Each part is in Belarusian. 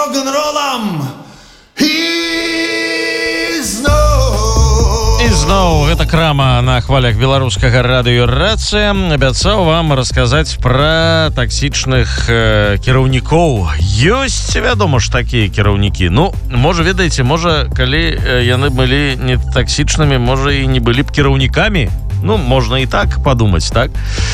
рок-н-роллам Зноў гэта крама на хвалях беларускага радыё «Рацыя» абяцаў вам расказаць пра таксічных кіраўнікоў. Ёсць, вядома ж, такія кіраўнікі. Ну, можа, ведаеце, можа, калі яны былі не таксічнымі, можа, і не былі б кіраўнікамі. Ну, можна і так падумаць, так?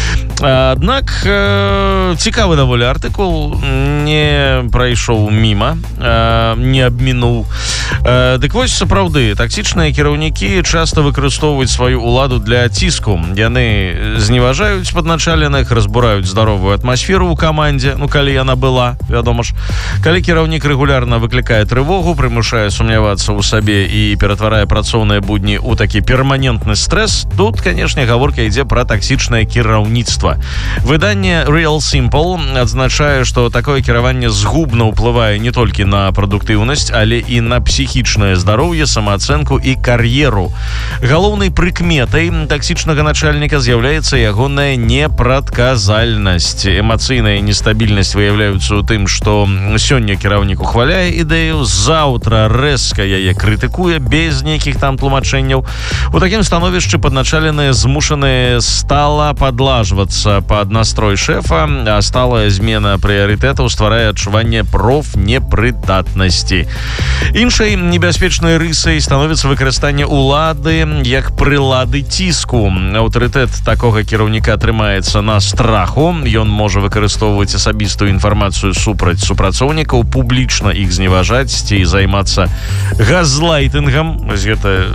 Аднак цікавы даволі артыкул, не прайшоў міма, не абмінуў. Дык вось, сапраўды, таксічныя кіраўнікі часта выкарыстоўваюць сваю ўладу для ціску. Яны зневажаюць падначаленых, разбураюць здаровую атмасферу ў камандзе, ну, калі яна была, вядома ж. Калі кіраўнік рэгулярна выклікае трывогу, прымушае сумнявацца ў сабе і ператварае працоўныя будні ў такі перманентны стрэс, тут, канешне, гаворка ідзе пра таксічнае кіраўніцтва. Выданне Real Simple адзначае, што такое кіраванне згубна ўплывае не толькі на прадуктыўнасць, але і на псіхічнае здароўе, самаацэнку і кар'еру. Галоўнай прыкметай таксічнага начальніка з'яўляецца ягоная непрадказальнасць. Эмацыйная нестабільнасць выяўляюцца ў тым, што сёння кіраўнік ухваляе ідэю, заўтра рэзка яе крытыкуе без нейкіх там тлумачэнняў. У такім становішчы падначаленыя змушаныя стала падлажвацца пад настрой шэфа, а сталая змена прыярытэтаў стварае адчуванне профнепрыдатнасці. Іншай небяспечнай рысай становіцца выкарыстанне улады як прылады ціску. Аўтарытэт такога кіраўніка трымаецца на страху. Ён можа выкарыстоўваць асабістую інфармацыю супраць супрацоўнікаў, публічна іх зневажаць ці займацца газлайтынгам. Гэта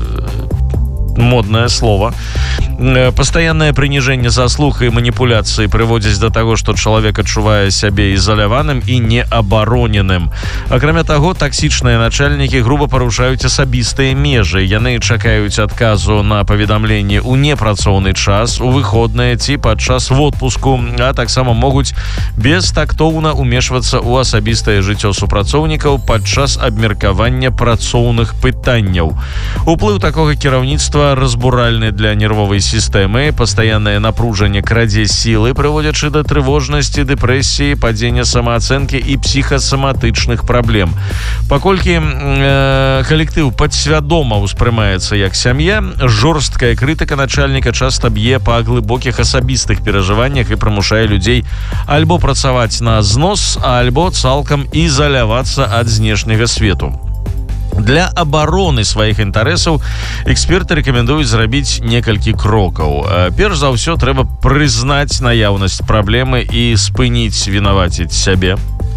модное слово. Пастаяннае прыніжэнне заслуг і маніпуляцыі прыводзяць да таго, што чалавек адчувае сябе ізаляваным і неабароненым. Акрамя таго, таксічныя начальнікі груба парушаюць асабістыя межы. Яны чакаюць адказу на паведамленні ў непрацоўны час, у выходныя ці падчас водпуску, а таксама могуць бестактоўна ўмешвацца ў асабістае жыццё супрацоўнікаў падчас абмеркавання працоўных пытанняў. Уплыў такога кіраўніцтва разбуральны для нервовай сістэмы, пастаяннае напружанне крадзе сілы, прыводзячы да трывожнасці, дэпрэсіі, падзення самаацэнкі і псіхасаматычных праблем. Паколькі калектыў падсвядома ўспрымаецца як сям'я, жорсткая крытыка начальніка часта б'е па глыбокіх асабістых перажываннях і прымушае людзей альбо працаваць на знос, альбо цалкам ізалявацца ад знешняга свету. Для абароны сваіх інтарэсаў эксперты рэкамендуюць зрабіць некалькі крокаў. Перш за ўсё, трэба прызнаць наяўнасць праблемы і спыніць вінаваціць сябе.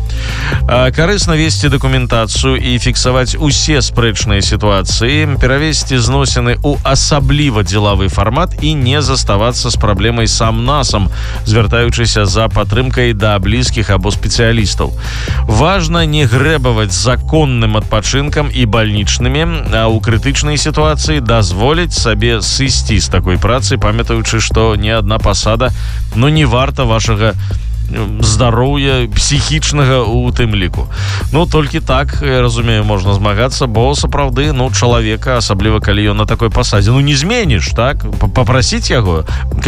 Карысна весці дакументацыю і фіксаваць усе спрэчныя сітуацыі, перавесці зносіны ў асабліва дзелавы фармат і не заставацца з праблемай сам-насам, звяртаючыся за падтрымкай да блізкіх або спецыялістаў. Важна не грэбаваць законным адпачынкам і бальнічнымі, а ў крытычнай сітуацыі дазволіць сабе сысці з такой працы, памятаючы, што ні адна пасада, не варта вашага здароўя псіхічнага ў тым ліку. Толькі так, я разумею, можна змагацца, бо сапраўды, чалавека, асабліва калі ён на такой пасадзе, не зменіш, так? Папрасіць яго,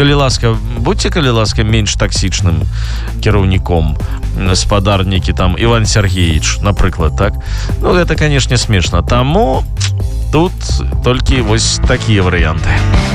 будьце, калі ласка, менш таксічным кіраўніком, спадарнікі там Іван Сергеевич, напрыклад, так? Гэта, канешне, смешна. Таму тут толькі вось такія варыянты.